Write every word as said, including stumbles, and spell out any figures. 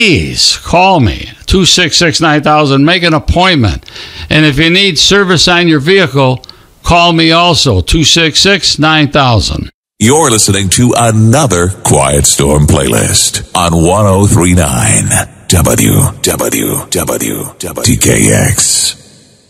Please call me, two six six, nine thousand. Make an appointment. And if you need service on your vehicle, call me also, two six six, nine thousand. You're listening to another Quiet Storm playlist on one oh three point nine W W W W T K X.